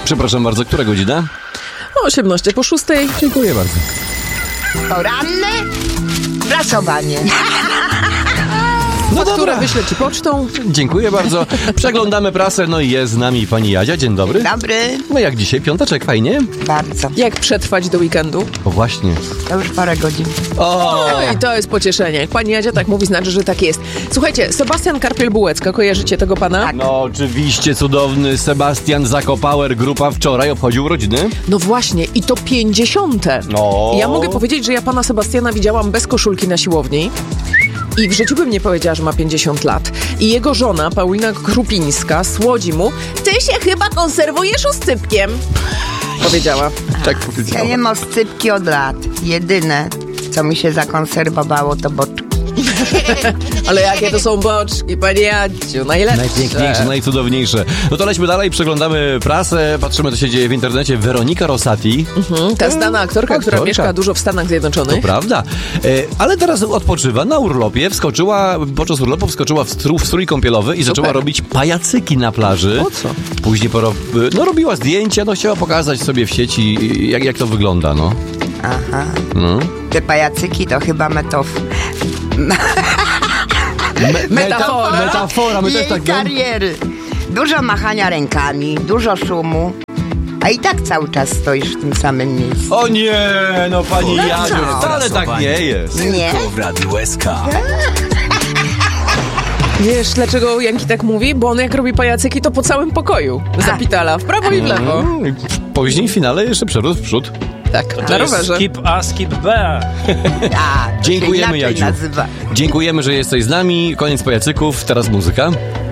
Przepraszam bardzo, która godzina? 18:06. Dziękuję bardzo. Poranne prasowanie. No Która dobra. wyślę ci pocztą. Dziękuję bardzo. Przeglądamy prasę, no i jest z nami pani Jadzia. Dzień dobry. Dobry. No jak dzisiaj, piąteczek, fajnie? Bardzo. Jak przetrwać do weekendu? O właśnie. To już parę godzin. O! No i to jest pocieszenie. Jak pani Jadzia tak mówi, znaczy, że tak jest. Słuchajcie, Sebastian Karpiel-Bułecka, kojarzycie tego pana? Tak. No oczywiście, cudowny Sebastian Zakopauer, grupa wczoraj obchodził urodziny. No właśnie, i to 50. No. Ja mogę powiedzieć, że ja pana Sebastiana widziałam bez koszulki na siłowni. I w życiu bym nie powiedziała, że ma 50 lat. I jego żona, Paulina Krupińska, słodzi mu: ty się chyba konserwujesz oscypkiem. Powiedziała. Tak Ja powiedziałem. jem oscypki od lat. Jedyne, co mi się zakonserwowało, to boczki. Ale jakie to są boczki, pani Jadziu, najlepsze. Najpiękniejsze, najcudowniejsze. No to lećmy dalej, przeglądamy prasę, patrzymy, co się dzieje w internecie. Weronika Rosati. Ta znana aktorka, która Aktorka. mieszka dużo w Stanach To Zjednoczonych. prawda. Ale teraz odpoczywa na urlopie. Podczas urlopu wskoczyła w strój kąpielowy i zaczęła robić pajacyki na plaży. Po co? Później robiła zdjęcia, chciała pokazać sobie w sieci, jak to wygląda, no. Aha. No. Te pajacyki to chyba Metafora. Metafora, my też jej tak... kariery. Dużo machania rękami, dużo szumu. A i tak cały czas stoisz w tym samym miejscu. O nie, no pani Jadziu, co? wcale tak nie jest. Nie? w Radiu SK. Wiesz, dlaczego Janki tak mówi? Bo on jak robi pajacyki, to po całym pokoju zapitala. W prawo i w lewo. Później w finale jeszcze przerósł w przód. Tak, na rowerze. Skip A, skip B. A, to Dziękujemy, się inaczej Jadziu. nazywa. Dziękujemy, że jesteś z nami. Koniec pajacyków, teraz muzyka.